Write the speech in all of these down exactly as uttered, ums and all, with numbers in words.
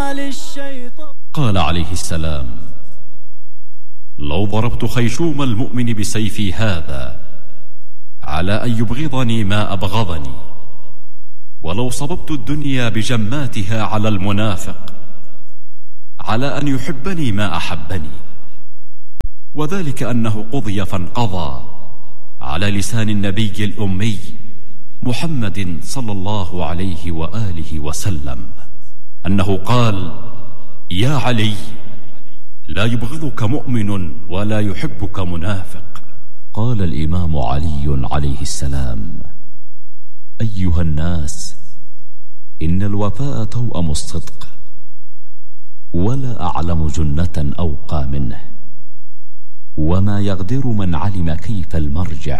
قال عليه السلام: لو ضربت خيشوم المؤمن بسيفي هذا على أن يبغضني ما أبغضني، ولو صببت الدنيا بجماتها على المنافق على أن يحبني ما أحبني، وذلك أنه قضي فانقضى على لسان النبي الأمي محمد صلى الله عليه وآله وسلم أنه قال: يا علي، لا يبغضك مؤمن ولا يحبك منافق. قال الإمام علي عليه السلام: أيها الناس، إن الوفاء توأم الصدق، ولا أعلم جنة أوقى منه، وما يغدر من علم كيف المرجع.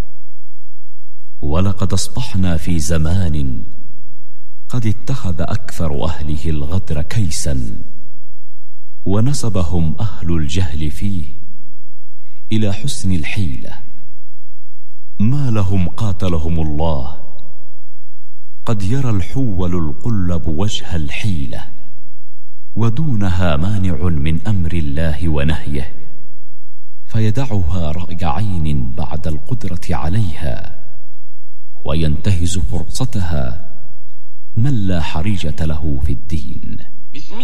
ولقد أصبحنا في زمان قد اتخذ أكثر أهله الغدر كيسا، ونسبهم أهل الجهل فيه إلى حسن الحيلة، ما لهم قاتلهم الله قد يرى الحول القلب وجه الحيلة، ودونها مانع من أمر الله ونهيه، فيدعها رأي عين بعد القدرة عليها، وينتهز فرصتها من لا حريجة له في الدين.